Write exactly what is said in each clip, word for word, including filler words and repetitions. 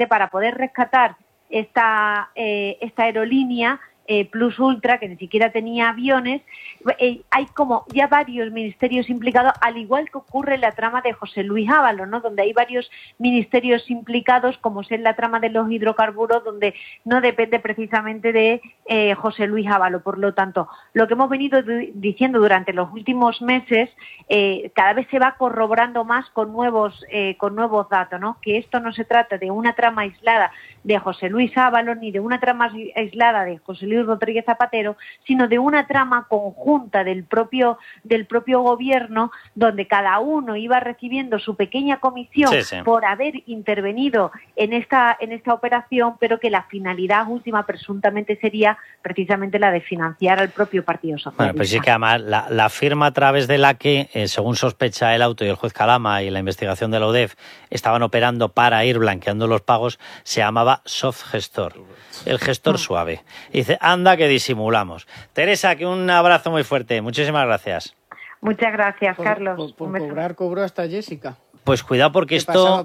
precisamente para poder rescatar esta, eh, esta aerolínea eh, Plus Ultra, que ni siquiera tenía aviones. Eh, hay como ya varios ministerios implicados, al igual que ocurre en la trama de José Luis Ábalos, ¿no? Donde hay varios ministerios implicados, como es en la trama de los hidrocarburos, donde no depende precisamente de eh, José Luis Ábalos. Por lo tanto, lo que hemos venido diciendo durante los últimos meses, eh, cada vez se va corroborando más con nuevos, eh, con nuevos datos, ¿no? Que esto no se trata de una trama aislada de José Luis Ábalos, ni de una trama aislada de José Luis Rodríguez Zapatero, sino de una trama conjunta del propio del propio gobierno, donde cada uno iba recibiendo su pequeña comisión sí, sí. por haber intervenido en esta en esta operación, pero que la finalidad última presuntamente sería precisamente la de financiar al propio Partido Socialista. Bueno, pues sí que además la, la firma a través de la que, eh, según sospecha el auto y el juez Calama y la investigación de la U D E F, estaban operando para ir blanqueando los pagos, se llamaba Soft Gestor, el gestor suave. Y dice, anda que disimulamos. Teresa, que un abrazo muy fuerte. Muchísimas gracias. Muchas gracias, por, Carlos. Por, por cobrar cobró hasta Jessica. Pues cuidado porque esto,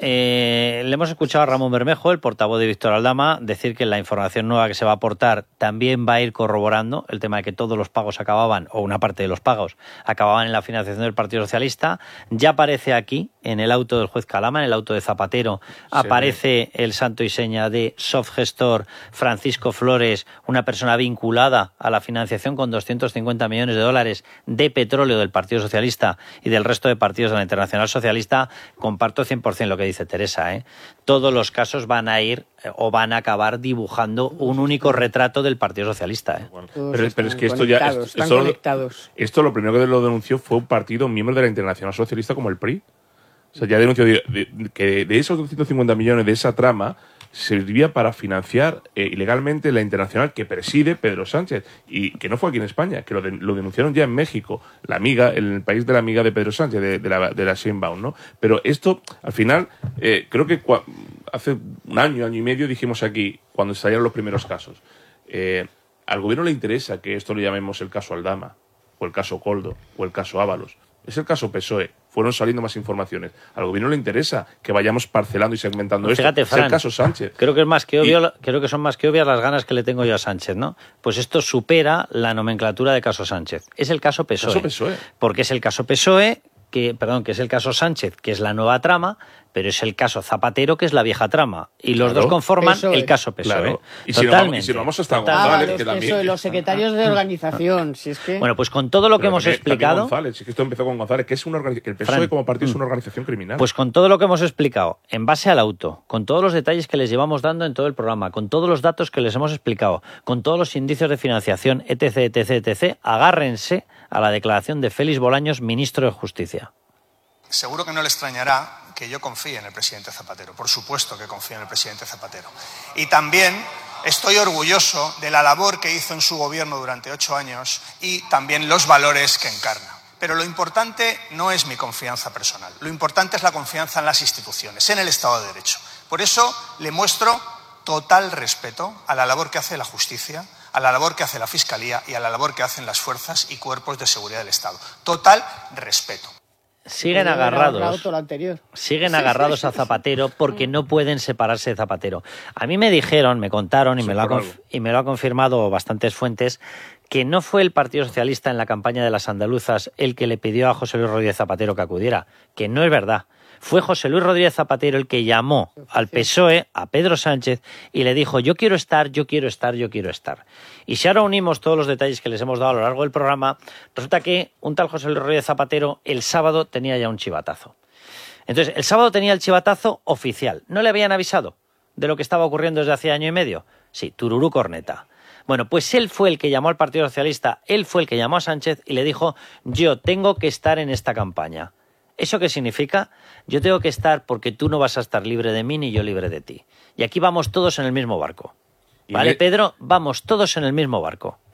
eh, le hemos escuchado a Ramón Bermejo, el portavoz de Víctor Aldama, decir que la información nueva que se va a aportar también va a ir corroborando el tema de que todos los pagos acababan, o una parte de los pagos, acababan en la financiación del Partido Socialista. Ya aparece aquí, en el auto del juez Calama, en el auto de Zapatero, sí, aparece sí. el santo y seña de Softgestor Francisco Flores, una persona vinculada a la financiación con doscientos cincuenta millones de dólares de petróleo del Partido Socialista y del resto de partidos de la Internacional Socialista. Comparto cien por ciento lo que dice Teresa, ¿eh? Todos los casos van a ir eh, o van a acabar dibujando un único retrato del Partido Socialista, ¿eh? Bueno, pero, pero es que esto ya es, están esto, conectados. Esto lo primero que lo denunció fue un partido miembro de la Internacional Socialista como el P R I. O sea, ya denunció de, de, que de esos doscientos cincuenta millones de esa trama servía para financiar eh, ilegalmente la internacional que preside Pedro Sánchez, y que no fue aquí en España, que lo, de, lo denunciaron ya en México, la amiga, en el país de la amiga de Pedro Sánchez, de, de la, de la Sheinbaum, ¿no? Pero esto, al final, eh, creo que cua, hace un año, año y medio dijimos aquí, cuando salieron los primeros casos, eh, al gobierno le interesa que esto lo llamemos el caso Aldama, o el caso Coldo, o el caso Ábalos. Es el caso P S O E. Fueron saliendo más informaciones. Al gobierno le interesa que vayamos parcelando y segmentando pues esto. Fíjate, Fran, es el caso Sánchez. Creo que es más que obvio, y... creo que son más que obvias las ganas que le tengo yo a Sánchez, ¿no? Pues esto supera la nomenclatura de caso Sánchez. Es el caso P S O E. Caso P S O E. Porque es el caso P S O E, que, perdón, que es el caso Sánchez, que es la nueva trama, pero es el caso Zapatero, que es la vieja trama. Y los claro. dos conforman P S O E. El caso P S O E. Claro. Y, si vamos, y si nos vamos hasta González, ah, que también... Eso, los secretarios de organización, si es que... Bueno, pues con todo lo que pero hemos también, explicado... También González, si es que esto empezó con González, que es una organiz... que el P S O E Fran, como partido es una organización criminal. Pues con todo lo que hemos explicado, en base al auto, con todos los detalles que les llevamos dando en todo el programa, con todos los datos que les hemos explicado, con todos los indicios de financiación, etc, etc, etc, agárrense a la declaración de Félix Bolaños, ministro de Justicia. Seguro que no le extrañará que yo confíe en el presidente Zapatero. Por supuesto que confío en el presidente Zapatero. Y también estoy orgulloso de la labor que hizo en su gobierno durante ocho años y también los valores que encarna. Pero lo importante no es mi confianza personal. Lo importante es la confianza en las instituciones, en el Estado de Derecho. Por eso le muestro total respeto a la labor que hace la justicia, a la labor que hace la Fiscalía y a la labor que hacen las fuerzas y cuerpos de seguridad del Estado. Total respeto. Siguen agarrados, siguen agarrados a Zapatero porque no pueden separarse de Zapatero. A mí me dijeron, me contaron y me, lo ha conf- y me lo ha confirmado bastantes fuentes, que no fue el Partido Socialista en la campaña de las andaluzas el que le pidió a José Luis Rodríguez Zapatero que acudiera, que no es verdad. Fue José Luis Rodríguez Zapatero el que llamó al P S O E, a Pedro Sánchez, y le dijo, yo quiero estar, yo quiero estar, yo quiero estar. Y si ahora unimos todos los detalles que les hemos dado a lo largo del programa, resulta que un tal José Luis Rodríguez Zapatero el sábado tenía ya un chivatazo. Entonces, el sábado tenía el chivatazo oficial. ¿No le habían avisado de lo que estaba ocurriendo desde hace año y medio? Sí, tururú corneta. Bueno, pues él fue el que llamó al Partido Socialista, él fue el que llamó a Sánchez y le dijo, yo tengo que estar en esta campaña. ¿Eso qué significa? Yo tengo que estar porque tú no vas a estar libre de mí ni yo libre de ti. Y aquí vamos todos en el mismo barco. ¿Vale, Pedro? Vamos todos en el mismo barco.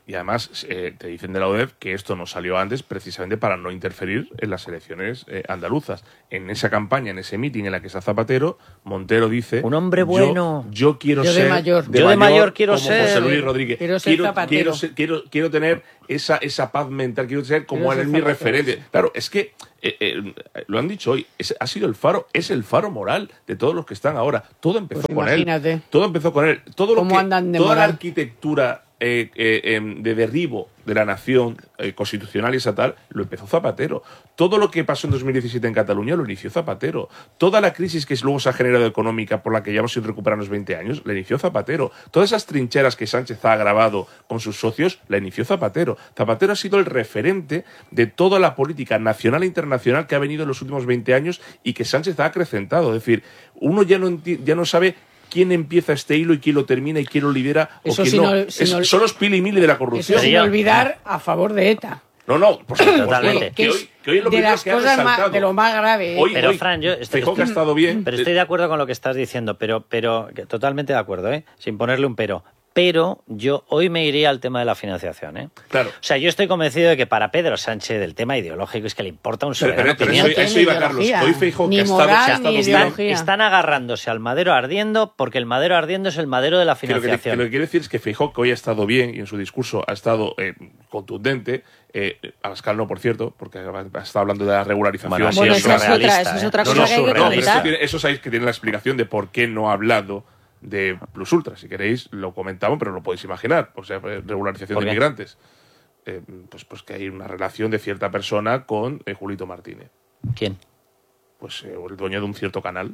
Y además eh, te dicen de la U D E F que esto no salió antes precisamente para no interferir en las elecciones eh, andaluzas. En esa campaña, en ese meeting en la que está Zapatero, Montero dice... Un hombre bueno. Yo, yo quiero yo ser... De mayor. De yo mayor, de mayor quiero como ser... José Luis Rodríguez. Quiero ser quiero, Zapatero. Quiero, ser, quiero, quiero tener esa, esa paz mental. Quiero ser como él es mi referente. Claro, es que... Eh, eh, lo han dicho hoy, es, ha sido el faro, es el faro moral de todos los que están ahora. Todo empezó Pues con imagínate. él. Todo empezó con él. Todo lo ¿Cómo que, andan de toda moral? la arquitectura eh, eh, eh, de derribo de la nación eh, constitucional y estatal lo empezó Zapatero. Todo lo que pasó en dos mil diecisiete en Cataluña lo inició Zapatero. Toda la crisis que luego se ha generado económica por la que llevamos sin recuperar los veinte años, la inició Zapatero. Todas esas trincheras que Sánchez ha agravado con sus socios, la inició Zapatero. Zapatero ha sido el referente de toda la política nacional e internacional que ha venido en los últimos veinte años y que Sánchez ha acrecentado. Es decir, uno ya no, ya no sabe quién empieza este hilo y quién lo termina y quién lo lidera Eso o quién si no. no- si Es- no- son los pili mili de la corrupción. Eso sin olvidar a favor de ETA. No, no, por supuesto. Totalmente. Que hoy, que hoy es lo de primero las que ha cosas más, resaltado. de lo más grave. ¿eh? Hoy, Pero, hoy, Fran, yo estoy- Feijóo que ha estado bien. Pero estoy de acuerdo con lo que estás diciendo, pero, pero que totalmente de acuerdo, ¿eh? Sin ponerle un pero. Pero yo hoy me iría al tema de la financiación, ¿eh? Claro. O sea, yo estoy convencido de que para Pedro Sánchez el tema ideológico es que le importa un Pero, soberano pero- pero pimiento. eso, No eso tiene iba Carlos. ideología. Hoy Feijóo Ni que ha estado... moral, que ha estado ni bien. Están, ideología. están agarrándose al madero ardiendo porque el madero ardiendo es el madero de la Que lo, que, que financiación. lo que quiero decir es que Feijóo, que hoy ha estado bien y en su discurso ha estado eh, contundente, eh, Abascal no, por cierto, porque ha estado hablando de la regularización. Bueno, Bueno, sí, esa es surrealista, otra, esa es ¿eh? otra No, cosa no, que hay que no, pero surrealista. eso, comentar. tiene, eso sabéis que tiene la explicación de por qué no ha hablado de Plus Ultra. Si queréis, lo comentamos, pero lo podéis imaginar. O sea, regularización ¿Por de qué? inmigrantes. Eh, pues, pues que hay una relación de cierta persona con eh, Julito Martínez. ¿Quién? Pues eh, el dueño de un cierto canal.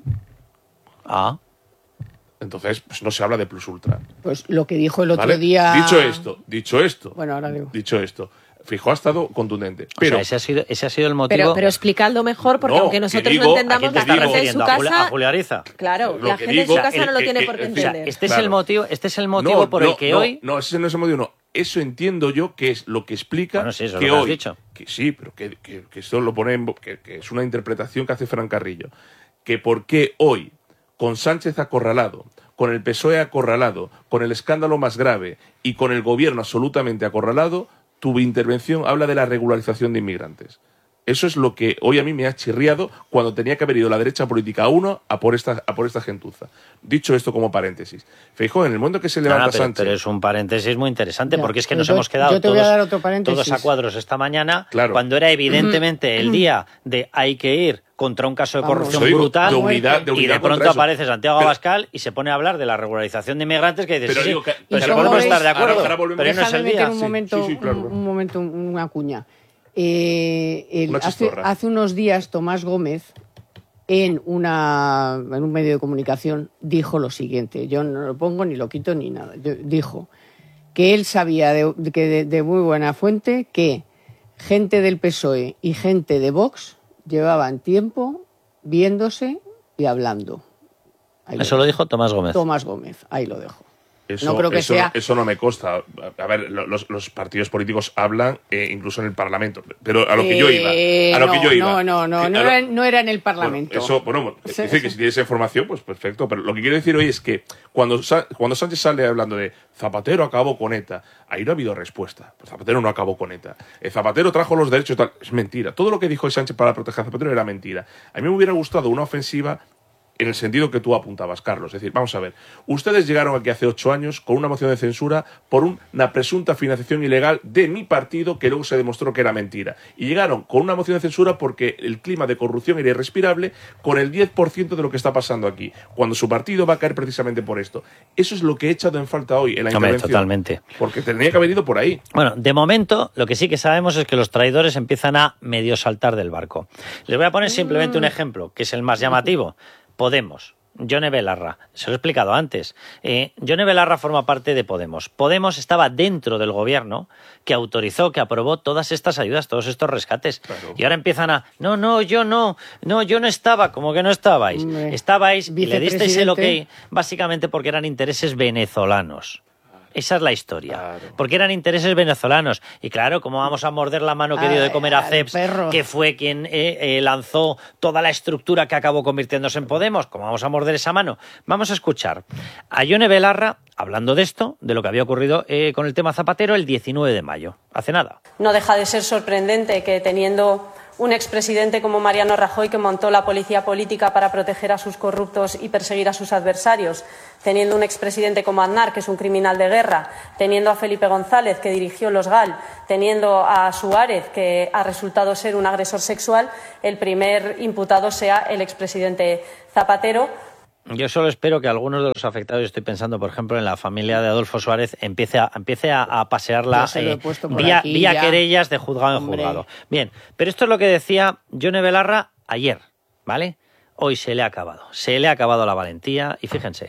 Ah. Entonces, pues no se habla de Plus Ultra. Pues lo que dijo el otro ¿vale? día. Dicho esto, dicho esto, Bueno, ahora digo. dicho esto, Feijóo ha estado contundente. O Pero sea, ese ha sido, ese ha sido el motivo. Pero, pero explicadlo mejor, porque No, aunque que nosotros digo- no ¿A entendamos, quién te la estás gente en refiriendo? su ¿A Juli- casa... ¿A Julio Ariza? Claro, Lo la que gente en digo- su casa el- no lo el- tiene el- por qué el- O sea, entender. este es Claro. el motivo, este es el motivo por el no, que no, hoy. No, ese no es el motivo, no. Eso entiendo yo que es lo que explica Bueno, sí, eso es que lo que has hoy... dicho. Que sí, pero que, que, que esto lo pone en... bo- Que, que es una interpretación que hace Fran Carrillo. Que por qué hoy, con Sánchez acorralado, con el P S O E acorralado, con el escándalo más grave y con el gobierno absolutamente acorralado, tu intervención habla de la regularización de inmigrantes. Eso es lo que hoy a mí me ha chirriado cuando tenía que haber ido la derecha política a uno a por esta, a por esta gentuza. Dicho esto como paréntesis. Feijóo, en el momento que se Ah, levanta pero, Sánchez... pero es un paréntesis muy interesante Ya, porque es que yo nos te- hemos quedado yo te voy a todos, dar otro paréntesis. todos a cuadros esta mañana Claro. cuando era evidentemente el día de hay que ir contra un caso de Vamos. corrupción Eso digo, brutal de unidad- de y unidad de contra pronto eso. aparece Santiago Pero- Abascal y se pone a hablar de la regularización de inmigrantes que dices, Pero sí, digo sí, que- pero que si como podemos veis- estar de acuerdo, ahora- ahora volvemos- pero no es Déjame el meter día. un Sí, momento, sí, sí, claro. un, un momento, una cuña. Eh, el- Una hace, chistorra. hace unos días Tomás Gómez en una en un medio de comunicación dijo lo siguiente. Yo no lo pongo ni lo quito ni nada. Yo- dijo que él sabía de, de- que de, de muy buena fuente que gente del P S O E y gente de Vox llevaban tiempo viéndose y hablando. Ahí Eso lo dijo Tomás Gómez. Tomás Gómez. Ahí lo dejo. Eso, No creo que eso, sea- eso no me consta. A ver, lo- los, los partidos políticos hablan eh, incluso en el Parlamento. Pero a lo que yo iba. Eh, A lo no, que yo iba. No, no, no, Que no, a lo- era, no era en el Bueno, Parlamento. eso, bueno, es Sí, decir, sí. que si tienes esa información, pues perfecto. Pero lo que quiero decir hoy es que cuando, Sa- cuando Sánchez sale hablando de Zapatero acabó con ETA, ahí no ha habido respuesta. Pues Zapatero no acabó con ETA. Eh, Zapatero trajo los derechos, tal. Es mentira. Todo lo que dijo Sánchez para proteger a Zapatero era mentira. A mí me hubiera gustado una ofensiva en el sentido que tú apuntabas, Carlos. Es decir, vamos a ver, ustedes llegaron aquí hace ocho años con una moción de censura por una presunta financiación ilegal de mi partido que luego se demostró que era mentira. Y llegaron con una moción de censura porque el clima de corrupción era irrespirable con el diez por ciento de lo que está pasando aquí, cuando su partido va a caer precisamente por esto. Eso es lo que he echado en falta hoy en la Hombre, intervención. totalmente. Porque tendría que haber ido por ahí. Bueno, de momento lo que sí que sabemos es que los traidores empiezan a medio saltar del barco. Les voy a poner simplemente un ejemplo, que es el más llamativo. Podemos. Yone Belarra, se lo he explicado antes. Eh, Yone Belarra forma parte de Podemos. Podemos estaba dentro del gobierno que autorizó, que aprobó todas estas ayudas, todos estos rescates. Claro. Y ahora empiezan a, no, no, yo no, no, yo no estaba, como que no estabais. Hombre, Estabais y le disteis el ok, vicepresidente. básicamente porque eran intereses venezolanos. Esa es la historia. Claro. Porque eran intereses venezolanos. Y claro, ¿cómo vamos a morder la mano que dio de comer a Ceps, que fue quien eh, eh, lanzó toda la estructura que acabó convirtiéndose en Podemos? ¿Cómo vamos a morder esa mano? Vamos a escuchar a Yone Belarra hablando de esto, de lo que había ocurrido eh, con el tema Zapatero el diecinueve de mayo. Hace nada. No deja de ser sorprendente que teniendo un expresidente como Mariano Rajoy, que montó la policía política para proteger a sus corruptos y perseguir a sus adversarios, teniendo un expresidente como Aznar, que es un criminal de guerra, teniendo a Felipe González, que dirigió los GAL, teniendo a Suárez, que ha resultado ser un agresor sexual, el primer imputado sea el expresidente Zapatero. Yo solo espero que algunos de los afectados, estoy pensando, por ejemplo, en la familia de Adolfo Suárez, empiece a, empiece a, a pasearla eh, vía, aquí, vía querellas de juzgado en juzgado. Bien, pero esto es lo que decía Yone Belarra ayer, ¿vale? Hoy se le ha acabado, se le ha acabado la valentía y fíjense.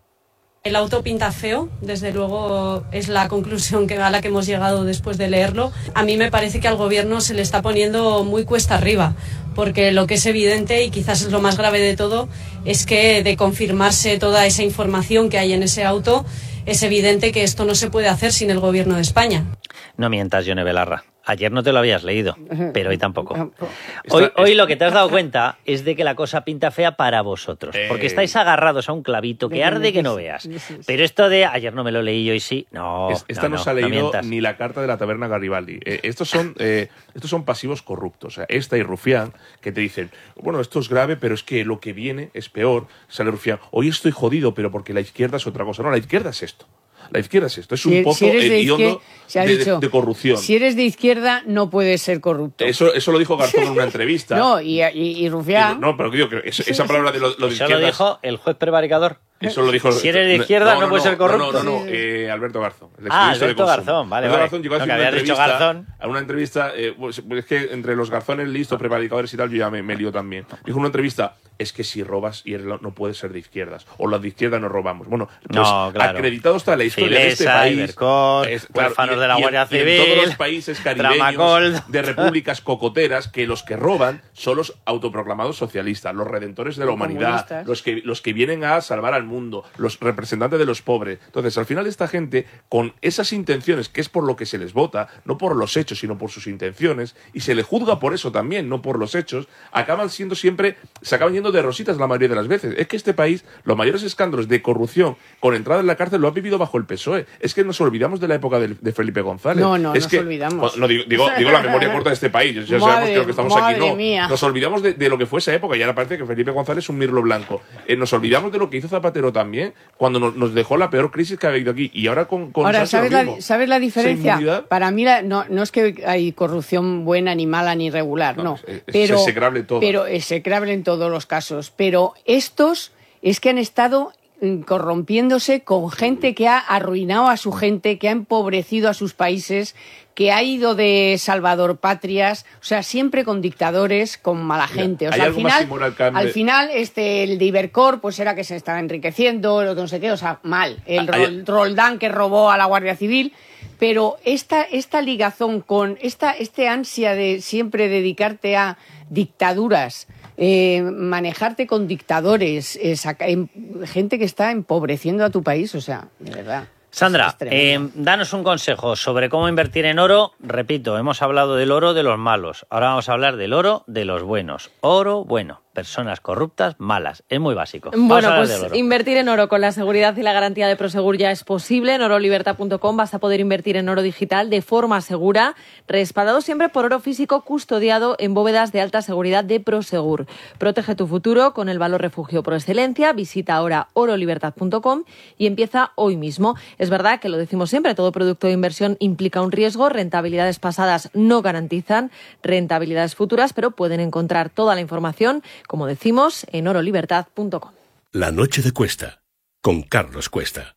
El auto pinta feo, desde luego es la conclusión que, a la que hemos llegado después de leerlo. A mí me parece que al gobierno se le está poniendo muy cuesta arriba, porque lo que es evidente, y quizás es lo más grave de todo, es que de confirmarse toda esa información que hay en ese auto, es evidente que esto no se puede hacer sin el gobierno de España. No mientas, Yone Belarra. Ayer no te lo habías leído, pero hoy tampoco. Hoy, hoy lo que te has dado cuenta es de que la cosa pinta fea para vosotros, porque estáis agarrados a un clavito que arde que no veas. Pero esto de ayer no me lo leí, hoy sí, no. Esta no, no, no se ha leído no ni la carta de la taberna Garibaldi. Eh, estos son eh, estos son pasivos corruptos. O sea, esta y Rufián, que te dicen, bueno, esto es grave, pero es que lo que viene es peor. Sale Rufián, hoy estoy jodido, pero porque la izquierda es otra cosa. No, la izquierda es esto. La izquierda es esto, es un si, pozo si hediondo de, dicho, de, de corrupción. Si eres de izquierda, no puedes ser corrupto. Eso, eso lo dijo Garzón en una entrevista. No, y, y, y Rufián. Y, no, pero digo que esa, esa palabra de lo, lo de eso izquierdas. Lo dijo el juez prevaricador. Eso lo dijo. Si eres de izquierda, no, no, no puedes no, ser corrupto. No, no, no, eh, Alberto Garzón. Ah, Alberto Garzón, vale. Alberto vale. Garzón llegó a hacer no, una entrevista. Garzón. A una entrevista, eh, pues, es que entre los Garzones listos, prevaricadores y tal, yo ya me, me lío también. Dijo en una entrevista, es que si robas y eres, no puedes ser de izquierdas. O los de izquierda no robamos. Bueno, pues no, claro. acreditado está la historia Filesa, de este país. Ibercor, es, claro, huérfanos y, de la Guardia Civil. Y en todos los países caribeños de repúblicas cocoteras, que los que roban son los autoproclamados socialistas, los redentores de la humanidad, los que, los que vienen a salvar al mundo, los representantes de los pobres. Entonces, al final esta gente, con esas intenciones, que es por lo que se les vota, no por los hechos, sino por sus intenciones, y se le juzga por eso también, no por los hechos, acaban siendo siempre, se acaban yendo de rositas la mayoría de las veces. Es que este país, los mayores escándalos de corrupción con entrada en la cárcel lo ha vivido bajo el P S O E. Es que nos olvidamos de la época de, de Felipe González. No, no, es nos que, olvidamos. No, digo, digo, digo la memoria corta de este país. Ya madre, sabemos que lo que estamos aquí no. Mía. Nos olvidamos de, de lo que fue esa época y ahora parece que Felipe González es un mirlo blanco. Eh, nos olvidamos de lo que hizo Zapatero también, cuando nos, nos dejó la peor crisis que ha habido aquí. Y ahora con, con ahora, ¿sabes la, ¿sabes la diferencia? Para mí la, no, no es que hay corrupción buena, ni mala, ni regular, no. no. Es, es, pero, es execrable todo. Pero es execrable en todos los casos. Pero estos es que han estado corrompiéndose con gente que ha arruinado a su gente, que ha empobrecido a sus países, que ha ido de salvador patrias, o sea, siempre con dictadores, con mala gente. O sea, al final, al final, este, el de Ibercor, pues era que se estaba enriqueciendo, el otro no sé qué, o sea, mal. El Rol, Roldán que robó a la Guardia Civil. Pero esta, esta ligazón con esta este ansia de siempre dedicarte a dictaduras, eh, manejarte con dictadores, eh, saca, eh, gente que está empobreciendo a tu país, o sea, de verdad. Sandra, eh, danos un consejo sobre cómo invertir en oro. Repito, hemos hablado del oro de los malos, ahora vamos a hablar del oro de los buenos. Oro bueno. Personas corruptas, malas. Es muy básico. Bueno, pues invertir en oro con la seguridad y la garantía de Prosegur ya es posible. En oro libertad punto com vas a poder invertir en oro digital de forma segura, respaldado siempre por oro físico custodiado en bóvedas de alta seguridad de Prosegur. Protege tu futuro con el valor refugio por excelencia. Visita ahora oro libertad punto com y empieza hoy mismo. Es verdad que lo decimos siempre, todo producto de inversión implica un riesgo. Rentabilidades pasadas no garantizan rentabilidades futuras, pero pueden encontrar toda la información, como decimos, en oro libertad punto com. La noche de Cuesta, con Carlos Cuesta.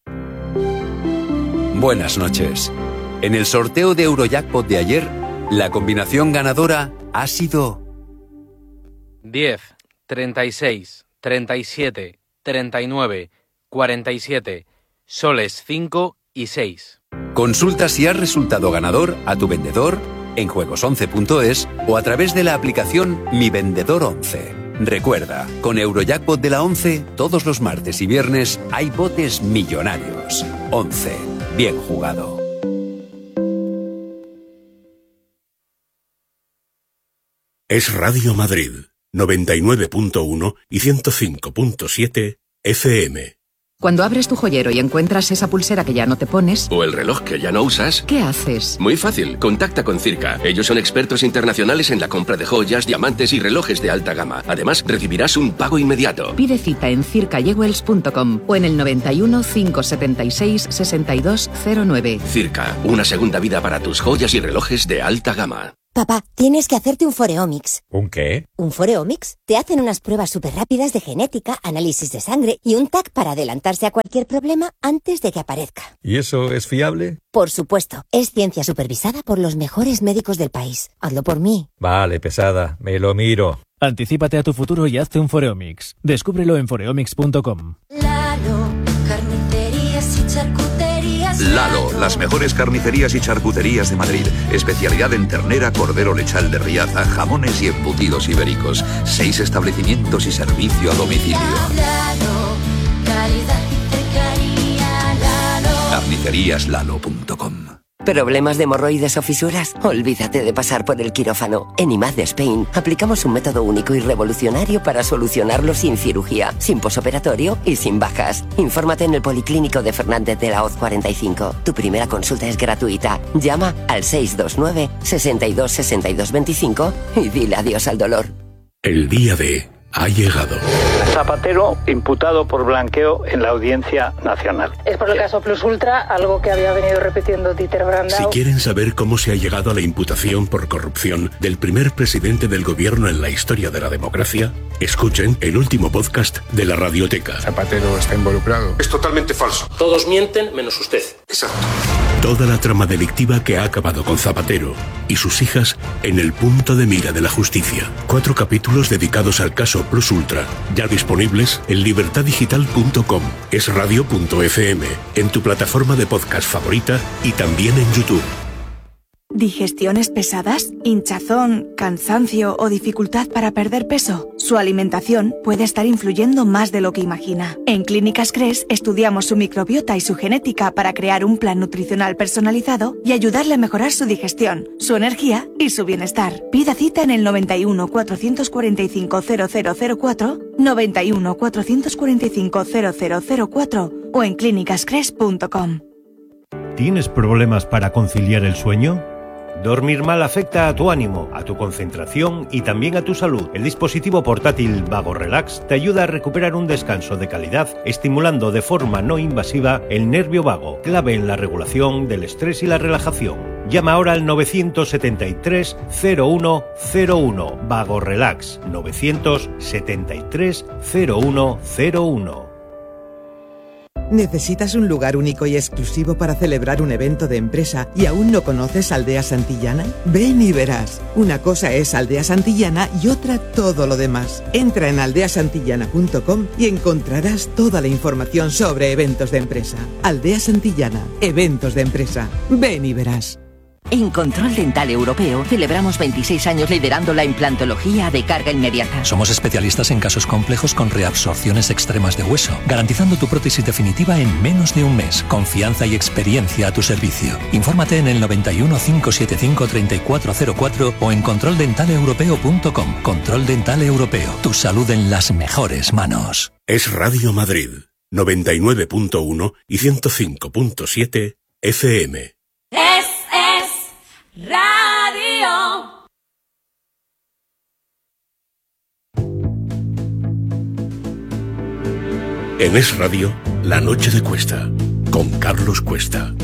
Buenas noches. En el sorteo de Eurojackpot de ayer, la combinación ganadora ha sido diez, treinta y seis, treinta y siete, treinta y nueve, cuarenta y siete, soles cinco y seis. Consulta si has resultado ganador a tu vendedor en juegos once punto es o a través de la aplicación Mi Vendedor once. Recuerda, con Eurojackpot de la once, todos los martes y viernes hay botes millonarios. once. bien jugado. Es Radio Madrid, noventa y nueve punto uno y ciento cinco punto siete F M. Cuando abres tu joyero y encuentras esa pulsera que ya no te pones... O el reloj que ya no usas... ¿Qué haces? Muy fácil, contacta con Circa. Ellos son expertos internacionales en la compra de joyas, diamantes y relojes de alta gama. Además, recibirás un pago inmediato. Pide cita en circa jewels punto com o en el noventa y uno, cinco setenta y seis, sesenta y dos cero nueve. Circa, una segunda vida para tus joyas y relojes de alta gama. Papá, tienes que hacerte un Foreomics. ¿Un qué? ¿Un Foreomics? Te hacen unas pruebas súper rápidas de genética, análisis de sangre y un T A C para adelantarse a cualquier problema antes de que aparezca. ¿Y eso es fiable? Por supuesto. Es ciencia supervisada por los mejores médicos del país. Hazlo por mí. Vale, pesada. Me lo miro. Anticípate a tu futuro y hazte un Foreomics. Descúbrelo en foreomics punto com. Lalo, carnicerías y charcuterías. Lalo, las mejores carnicerías y charcuterías de Madrid. Especialidad en ternera, cordero lechal de Riaza, jamones y embutidos ibéricos. Seis establecimientos y servicio a domicilio. Lalo, calidad y cercanía. Lalo. carnicerías lalo punto com. ¿Problemas de hemorroides o fisuras? Olvídate de pasar por el quirófano. En I M A D Spain aplicamos un método único y revolucionario para solucionarlo sin cirugía, sin posoperatorio y sin bajas. Infórmate en el Policlínico de Fernández de la Hoz cuarenta y cinco. Tu primera consulta es gratuita. Llama al seis dos nueve, sesenta y dos, sesenta y dos veinticinco y dile adiós al dolor. El día D ha llegado. Zapatero imputado por blanqueo en la Audiencia Nacional. Es por el caso Plus Ultra, algo que había venido repitiendo Dieter Brandau. Si quieren saber cómo se ha llegado a la imputación por corrupción del primer presidente del gobierno en la historia de la democracia, escuchen el último podcast de la Radioteca. Zapatero está involucrado. Es totalmente falso. Todos mienten menos usted. Exacto. Toda la trama delictiva que ha acabado con Zapatero y sus hijas en el punto de mira de la justicia. Cuatro capítulos dedicados al caso Plus Ultra, ya disponibles en libertad digital punto com, esradio punto f m, en tu plataforma de podcast favorita y también en YouTube. ¿Digestiones pesadas? ¿Hinchazón, cansancio o dificultad para perder peso? Su alimentación puede estar influyendo más de lo que imagina. En Clínicas Cres estudiamos su microbiota y su genética para crear un plan nutricional personalizado y ayudarle a mejorar su digestión, su energía y su bienestar. Pida cita en el noventa y uno, cuatrocientos cuarenta y cinco, cero cero cero cuatro, noventa y uno, cuatrocientos cuarenta y cinco, cero cero cero cuatro o en clínicas cres punto com. ¿Tienes problemas para conciliar el sueño? Dormir mal afecta a tu ánimo, a tu concentración y también a tu salud. El dispositivo portátil Vago Relax te ayuda a recuperar un descanso de calidad, estimulando de forma no invasiva el nervio vago, clave en la regulación del estrés y la relajación. Llama ahora al novecientos setenta y tres, cero uno cero uno. Vago Relax, novecientos setenta y tres, cero uno cero uno. ¿Necesitas un lugar único y exclusivo para celebrar un evento de empresa y aún no conoces Aldea Santillana? Ven y verás. Una cosa es Aldea Santillana y otra todo lo demás. Entra en aldea santillana punto com y encontrarás toda la información sobre eventos de empresa. Aldea Santillana, eventos de empresa. Ven y verás. En Control Dental Europeo celebramos veintiséis años liderando la implantología de carga inmediata. Somos especialistas en casos complejos con reabsorciones extremas de hueso, garantizando tu prótesis definitiva en menos de un mes. Confianza y experiencia a tu servicio. Infórmate en el noventa y uno, cinco setenta y cinco, treinta y cuatro cero cuatro o en control dental europeo punto com. Control Dental Europeo. Tu salud en las mejores manos. Es Radio Madrid, noventa y nueve punto uno y ciento cinco punto siete F M. Es, es radio. En Es Radio, La Noche de Cuesta, con Carlos Cuesta.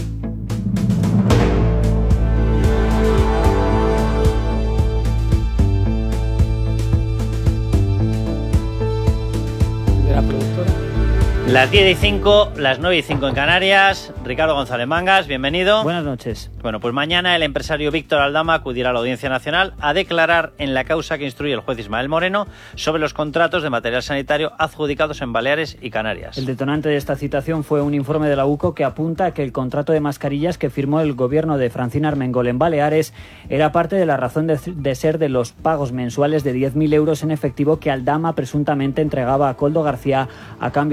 Las diez y cinco, las nueve y cinco en Canarias. Ricardo González Mangas, bienvenido. Buenas noches. Bueno, pues mañana el empresario Víctor Aldama acudirá a la Audiencia Nacional a declarar en la causa que instruye el juez Ismael Moreno sobre los contratos de material sanitario adjudicados en Baleares y Canarias. El detonante de esta citación fue un informe de la U C O que apunta a que el contrato de mascarillas que firmó el gobierno de Francina Armengol en Baleares era parte de la razón de, de ser de los pagos mensuales de diez mil euros en efectivo que Aldama presuntamente entregaba a Koldo García a cambio de su informe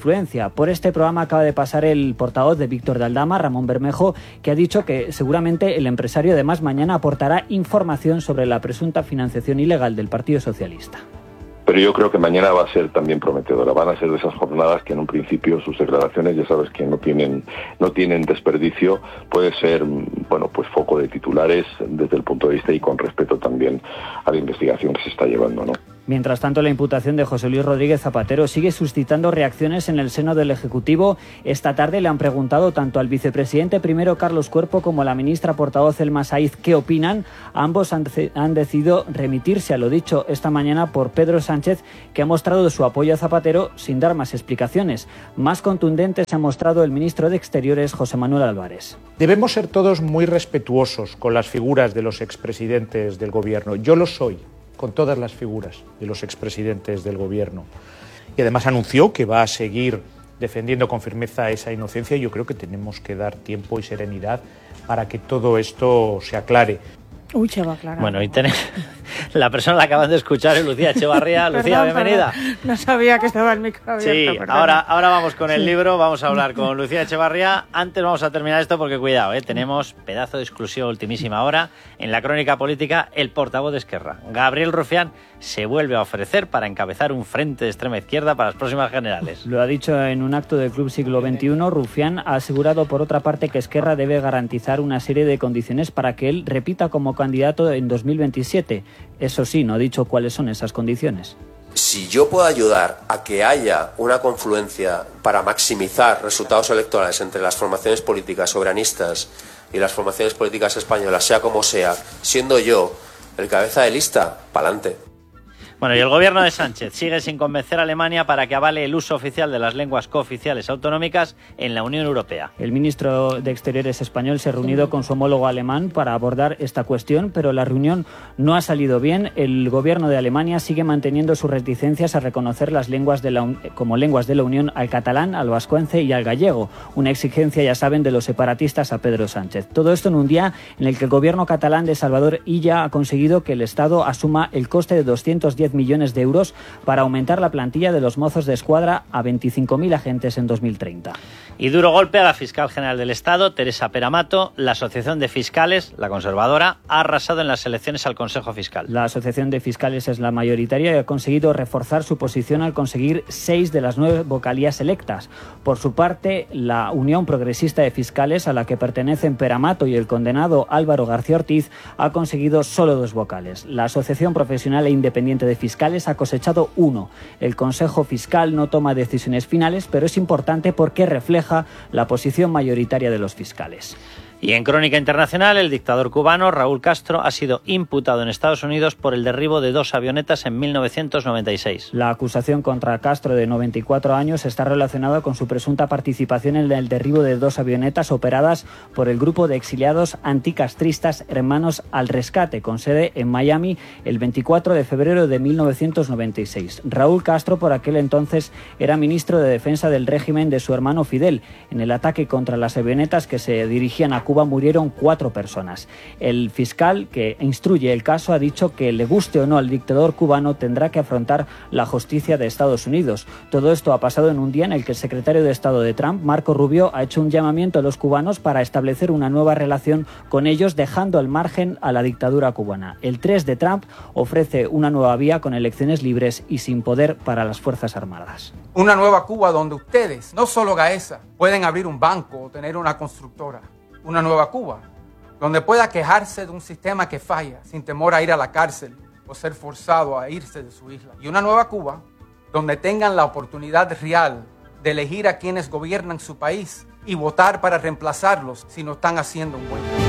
influencia. Por este programa acaba de pasar el portavoz de Víctor de Aldama, Ramón Bermejo, que ha dicho que seguramente el empresario además mañana aportará información sobre la presunta financiación ilegal del Partido Socialista. Pero yo creo que mañana va a ser también prometedora. Van a ser de esas jornadas que en un principio sus declaraciones, ya sabes que no tienen no tienen desperdicio. Puede ser, bueno, pues foco de titulares desde el punto de vista y con respeto también a la investigación que se está llevando, ¿no? Mientras tanto, la imputación de José Luis Rodríguez Zapatero sigue suscitando reacciones en el seno del Ejecutivo. Esta tarde le han preguntado tanto al vicepresidente primero Carlos Cuerpo como a la ministra portavoz Elma Saiz qué opinan. Ambos han, han decidido remitirse a lo dicho esta mañana por Pedro Sánchez, que ha mostrado su apoyo a Zapatero sin dar más explicaciones. Más contundente se ha mostrado el ministro de Exteriores, José Manuel Álvarez. Debemos ser todos muy respetuosos con las figuras de los expresidentes del Gobierno. Yo lo soy con todas las figuras de los expresidentes del Gobierno. Y además anunció que va a seguir defendiendo con firmeza esa inocencia y yo creo que tenemos que dar tiempo y serenidad para que todo esto se aclare. Uy, se va a aclarar. Bueno, y tenemos la persona la acaban de escuchar es Lucía Echevarría. Lucía, perdón, bienvenida. Perdón. No sabía que estaba el micro abierto. Sí, perdón. ahora, ahora vamos con el sí. libro, vamos a hablar con Lucía Echevarría. Antes vamos a terminar esto porque cuidado, ¿eh? tenemos pedazo de exclusiva ultimísima hora. En la crónica política, el portavoz de Esquerra, Gabriel Rufián, se vuelve a ofrecer para encabezar un frente de extrema izquierda para las próximas generales. Lo ha dicho en un acto del Club Siglo veintiuno. Rufián ha asegurado por otra parte que Esquerra debe garantizar una serie de condiciones para que él repita como candidato en dos mil veintisiete. Eso sí, no ha dicho cuáles son esas condiciones. Si yo puedo ayudar a que haya una confluencia para maximizar resultados electorales entre las formaciones políticas soberanistas y las formaciones políticas españolas, sea como sea, siendo yo el cabeza de lista, pa'lante. Bueno, y el gobierno de Sánchez sigue sin convencer a Alemania para que avale el uso oficial de las lenguas cooficiales autonómicas en la Unión Europea. El ministro de Exteriores español se ha reunido con su homólogo alemán para abordar esta cuestión, pero la reunión no ha salido bien. El gobierno de Alemania sigue manteniendo sus reticencias a reconocer las lenguas de la, como lenguas de la Unión al catalán, al vascuence y al gallego, una exigencia, ya saben, de los separatistas a Pedro Sánchez. Todo esto en un día en el que el gobierno catalán de Salvador Illa ha conseguido que el Estado asuma el coste de doscientos diez millones de euros para aumentar la plantilla de los mozos de escuadra a veinticinco mil agentes en dos mil treinta. Y duro golpe a la fiscal general del Estado, Teresa Peramato. La Asociación de Fiscales, la conservadora, ha arrasado en las elecciones al Consejo Fiscal. La Asociación de Fiscales es la mayoritaria y ha conseguido reforzar su posición al conseguir seis de las nueve vocalías electas. Por su parte, la Unión Progresista de Fiscales, a la que pertenecen Peramato y el condenado Álvaro García Ortiz, ha conseguido solo dos vocales. La Asociación Profesional e Independiente de Fiscales ha cosechado uno. El Consejo Fiscal no toma decisiones finales, pero es importante porque refleja la posición mayoritaria de los fiscales. Y en crónica internacional, el dictador cubano Raúl Castro ha sido imputado en Estados Unidos por el derribo de dos avionetas en mil novecientos noventa y seis. La acusación contra Castro, de noventa y cuatro años, está relacionada con su presunta participación en el derribo de dos avionetas operadas por el grupo de exiliados anticastristas Hermanos al Rescate, con sede en Miami, el veinticuatro de febrero de mil novecientos noventa y seis. Raúl Castro, por aquel entonces, era ministro de Defensa del régimen de su hermano Fidel. En el ataque contra las avionetas que se dirigían a Cuba murieron cuatro personas. El fiscal que instruye el caso ha dicho que, le guste o no al dictador cubano, tendrá que afrontar la justicia de Estados Unidos. Todo esto ha pasado en un día en el que el secretario de Estado de Trump, Marco Rubio, ha hecho un llamamiento a los cubanos para establecer una nueva relación con ellos, dejando al margen a la dictadura cubana. El tres de Trump ofrece una nueva vía con elecciones libres y sin poder para las Fuerzas Armadas. Una nueva Cuba donde ustedes, no solo Gaesa, pueden abrir un banco o tener una constructora. Una nueva Cuba, donde pueda quejarse de un sistema que falla sin temor a ir a la cárcel o ser forzado a irse de su isla. Y una nueva Cuba, donde tengan la oportunidad real de elegir a quienes gobiernan su país y votar para reemplazarlos si no están haciendo un buen trabajo.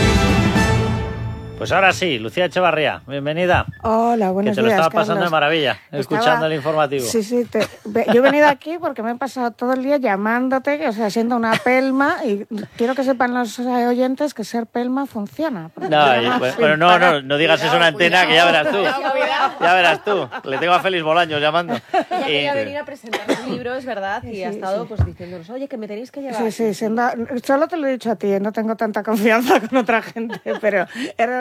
Pues ahora sí, Lucía Echevarría, bienvenida. Hola, buenos días, Que te lo días, estaba pasando Carlos. de maravilla, Estaba... escuchando el informativo. Sí, sí, te... yo he venido aquí porque me he pasado todo el día llamándote, o sea, siendo una pelma, y quiero que sepan los oyentes que ser pelma funciona. No, y, bueno, bueno, no, no, no digas eso en una antena, que ya verás tú. Ya verás tú, le tengo a Félix Bolaños llamando. Ella quería venir a presentar su libro, es verdad, y sí, ha estado sí. pues diciéndonos, oye, que me tenéis que llevar. Sí, sí, siendo... solo te lo he dicho a ti, no tengo tanta confianza con otra gente, pero era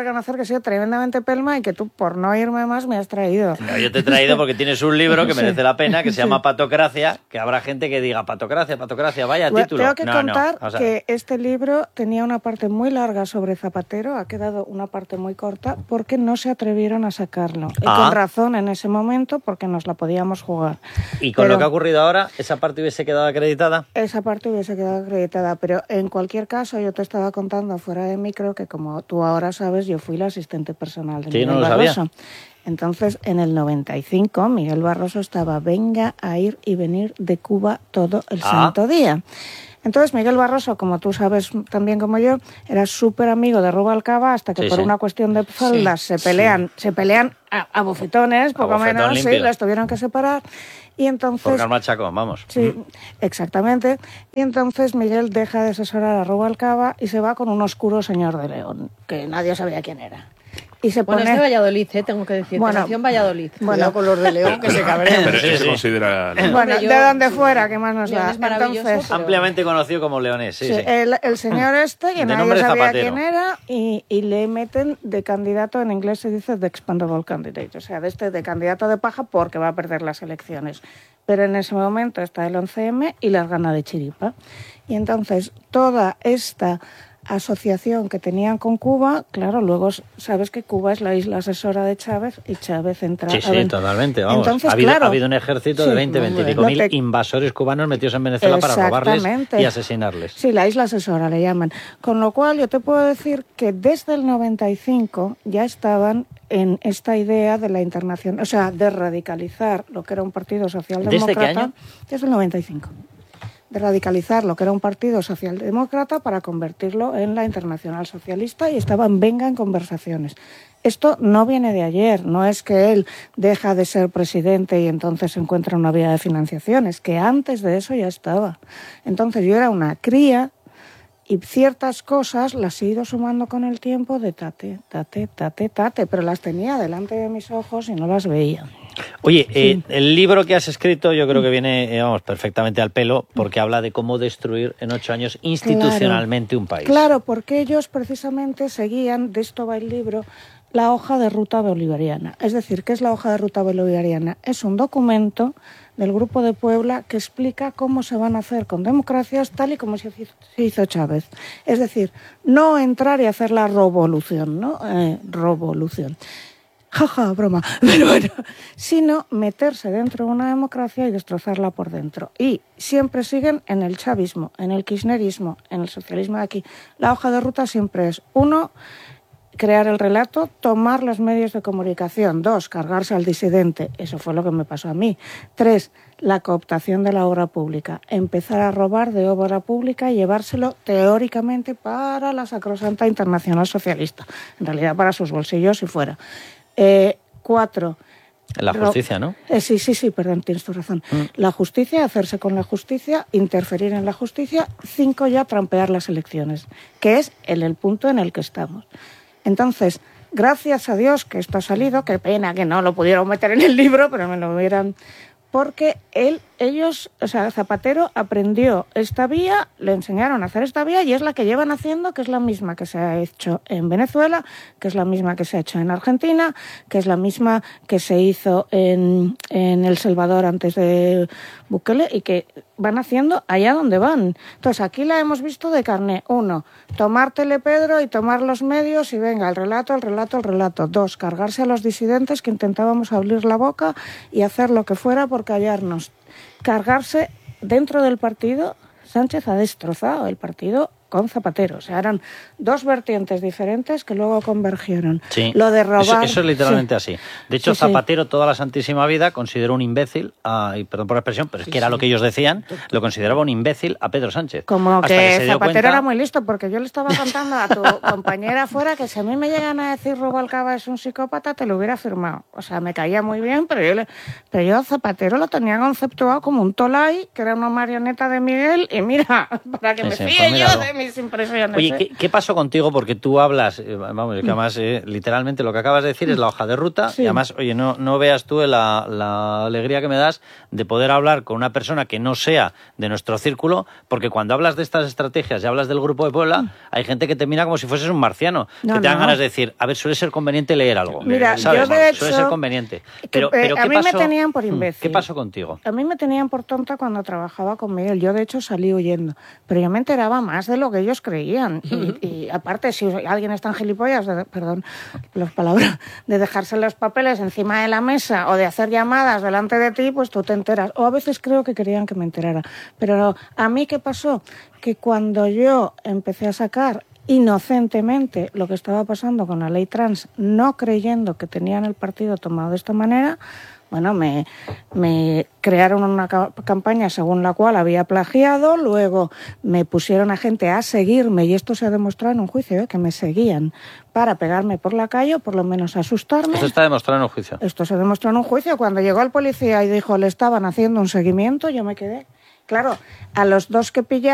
reconocer que he sido tremendamente pelma y que tú, por no irme más, me has traído. No, yo te he traído porque tienes un libro que merece la pena, que se llama Patocracia, que habrá gente que diga Patocracia, Patocracia, vaya Bueno, título. tengo que no, contar no, o sea, que este libro tenía una parte muy larga sobre Zapatero, ha quedado una parte muy corta, porque no se atrevieron a sacarlo. Y Ah. con razón en ese momento, porque nos la podíamos jugar. y con Pero lo que ha ocurrido ahora, ¿esa parte hubiese quedado acreditada? esa parte hubiese quedado acreditada, pero en cualquier caso yo te estaba contando fuera de micro que, como tú ahora sabes, yo fui la asistente personal de Sí, Miguel no lo sabía. Barroso. Entonces, en el noventa y cinco, Miguel Barroso estaba venga a ir y venir de Cuba todo el Ah. santo día. Entonces, Miguel Barroso, como tú sabes también como yo, era súper amigo de Rubalcaba, hasta que Sí, por sí. una cuestión de faldas Sí, se pelean, se pelean a, a bofetones, poco bofetón menos, sí, limpio. los tuvieron que separar. Y entonces... Por Carmen Chacón, vamos. Sí, exactamente. Y entonces Miguel deja de asesorar a Rubalcaba y se va con un oscuro señor de León, que nadie sabía quién era. Y se Bueno, pone... es de Valladolid, ¿eh? Tengo que decir. Bueno, que nació en Valladolid. bueno. Cuidado con los de León, que se cabrean. Pero Sí, ese se sí. considera... Bueno, Hombre, yo- de donde fuera, que más nos León da. es maravilloso, Entonces, pero- Ampliamente conocido como Leonés, sí, sí, sí. El, el señor este, que De nadie nombre sabía Zapatero. quién era, y, y le meten de candidato, en inglés se dice de expendable candidate, o sea, de este de candidato de paja porque va a perder las elecciones. Pero en ese momento está el once eme y las gana de chiripa. Y entonces toda esta asociación que tenían con Cuba, claro, luego sabes que Cuba es la isla asesora de Chávez y Chávez entra... Sí, a sí, ver- totalmente. Vamos. Entonces, ha, habido, claro, ha habido un ejército sí, de veinte, hombre, veinticinco lo mil que- invasores cubanos metidos en Venezuela para robarles Exactamente. y asesinarles. Sí, la isla asesora le llaman. Con lo cual yo te puedo decir que desde el noventa y cinco ya estaban en esta idea de la internacional, o sea, de radicalizar lo que era un partido socialdemócrata. ¿Desde qué año? Desde el noventa y cinco. De radicalizar lo que era un partido socialdemócrata para convertirlo en la internacional socialista, y estaban venga en conversaciones. Esto no viene de ayer, no es que él deja de ser presidente y entonces encuentra una vía de financiación, es que antes de eso ya estaba. Entonces yo era una cría y ciertas cosas las he ido sumando con el tiempo de tate, tate, tate, tate, pero las tenía delante de mis ojos y no las veía. Oye, eh, el libro que has escrito yo creo que viene, eh, vamos, perfectamente al pelo, porque habla de cómo destruir en ocho años institucionalmente Claro. un país. Claro, porque ellos precisamente seguían, de esto va el libro, la hoja de ruta bolivariana. Es decir, ¿qué es la hoja de ruta bolivariana? Es un documento del Grupo de Puebla que explica cómo se van a hacer con democracias tal y como se hizo Chávez. Es decir, no entrar y hacer la revolución, ¿no? Eh, revolución. Jaja, broma, pero bueno, sino meterse dentro de una democracia y destrozarla por dentro. Y siempre siguen en el chavismo, en el kirchnerismo, en el socialismo de aquí. La hoja de ruta siempre es, uno, crear el relato, tomar los medios de comunicación. Dos, cargarse al disidente. Eso fue lo que me pasó a mí. Tres, la cooptación de la obra pública. Empezar a robar de obra pública y llevárselo teóricamente para la sacrosanta Internacional Socialista. En realidad para sus bolsillos y fuera. Eh, cuatro. La justicia, ¿no? Eh, sí, sí, sí, perdón, tienes tu razón. Mm. La justicia, hacerse con la justicia, interferir en la justicia. Cinco, ya trampear las elecciones, que es el, el punto en el que estamos. Entonces, gracias a Dios que esto ha salido, qué pena que no lo pudieron meter en el libro, pero me lo hubieran... Porque él, ellos, o sea, Zapatero aprendió esta vía, le enseñaron a hacer esta vía y es la que llevan haciendo, que es la misma que se ha hecho en Venezuela, que es la misma que se ha hecho en Argentina, que es la misma que se hizo en, en El Salvador antes de Bukele y que van haciendo allá donde van. Entonces, aquí la hemos visto de carné. Uno, tomar Telepedro y tomar los medios y venga, el relato, el relato, el relato. Dos, cargarse a los disidentes que intentábamos abrir la boca y hacer lo que fuera por callarnos. Cargarse dentro del partido. Sánchez ha destrozado el partido con Zapatero. O sea, eran dos vertientes diferentes que luego convergieron. Sí. Lo de robar... Eso, eso es literalmente sí. así. De hecho, Sí, sí. Zapatero toda la santísima vida consideró un imbécil, a, y perdón por la expresión, pero es Sí, que era sí. lo que ellos decían, lo consideraba un imbécil a Pedro Sánchez. Como Hasta que, que se dio Zapatero cuenta- era muy listo, porque yo le estaba contando a tu compañera afuera que si a mí me llegan a decir Rubalcaba es un psicópata, te lo hubiera firmado. O sea, me caía muy bien, pero yo, le, pero yo a Zapatero lo tenía conceptuado como un tolai, que era una marioneta de Miguel, y mira, para que Sí, me sí, fíe pues yo míralo. de mis impresiones. Oye, ¿eh? ¿qué, ¿qué pasó contigo? Porque tú hablas, eh, vamos, que además eh, literalmente lo que acabas de decir es la hoja de ruta, sí. Y además, oye, no, no veas tú la, la alegría que me das de poder hablar con una persona que no sea de nuestro círculo, porque cuando hablas de estas estrategias y hablas del Grupo de Puebla, mm. hay gente que te mira como si fueses un marciano, no, que te dan no. ganas de decir, a ver, suele ser conveniente leer algo. Mira, ¿sabes? Yo de hecho, suele ser conveniente. Pero, que, pero a ¿qué mí pasó? me tenían por imbécil. ¿Qué pasó contigo? A mí me tenían por tonta cuando trabajaba con Miguel. Yo, de hecho, salí huyendo. Pero yo me enteraba más de lo que ellos creían. Uh-huh. y, y aparte, si alguien es tan gilipollas, de, perdón las palabras, de dejarse los papeles encima de la mesa o de hacer llamadas delante de ti, pues tú te enteras. O a veces creo que querían que me enterara. Pero a mí, ¿qué pasó? Que cuando yo empecé a sacar inocentemente lo que estaba pasando con la ley trans, no creyendo que tenían el partido tomado de esta manera, bueno, me, me crearon una ca- campaña según la cual había plagiado, luego me pusieron a gente a seguirme, y esto se ha demostrado en un juicio, ¿eh? Que me seguían para pegarme por la calle o por lo menos asustarme. Esto está demostrado en un juicio. Esto se demostró en un juicio. Cuando llegó el policía y dijo le estaban haciendo un seguimiento, yo me quedé. Claro, a los dos que pillaron